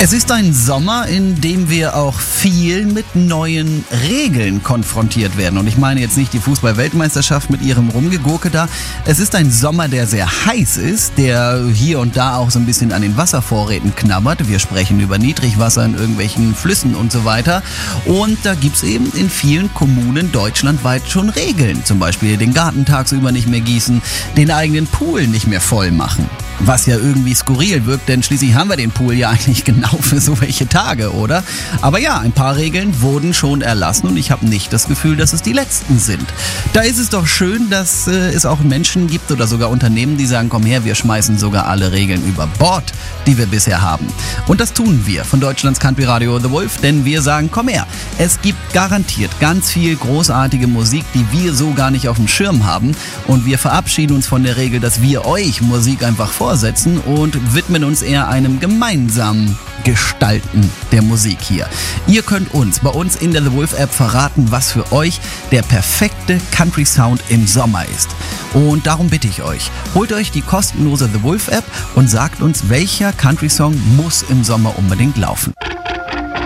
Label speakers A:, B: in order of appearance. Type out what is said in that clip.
A: Es ist ein Sommer, in dem wir auch viel mit neuen Regeln konfrontiert werden. Und ich meine jetzt nicht die Fußball-Weltmeisterschaft mit ihrem Rumgegurke da. Es ist ein Sommer, der sehr heiß ist, der hier und da auch so ein bisschen an den Wasservorräten knabbert. Wir sprechen über Niedrigwasser in irgendwelchen Flüssen und so weiter. Und da gibt's eben in vielen Kommunen deutschlandweit schon Regeln. Zum Beispiel den Garten tagsüber nicht mehr gießen, den eigenen Pool nicht mehr voll machen. Was ja irgendwie skurril wirkt, denn schließlich haben wir den Pool ja eigentlich genau für so welche Tage, oder? Aber ja, ein paar Regeln wurden schon erlassen und ich habe nicht das Gefühl, dass es die letzten sind. Da ist es doch schön, dass es auch Menschen gibt oder sogar Unternehmen, die sagen, komm her, wir schmeißen sogar alle Regeln über Bord, die wir bisher haben. Und das tun wir von Deutschlands Country Radio The Wolf, denn wir sagen, komm her, es gibt garantiert ganz viel großartige Musik, die wir so gar nicht auf dem Schirm haben und wir verabschieden uns von der Regel, dass wir euch Musik einfach vorsetzen und widmen uns eher einem gemeinsamen Gestalten der Musik hier. Ihr könnt uns bei uns in der The Wolf App verraten, was für euch der perfekte Country Sound im Sommer ist. Und darum bitte ich euch, holt euch die kostenlose The Wolf App und sagt uns, welcher Country Song muss im Sommer unbedingt laufen.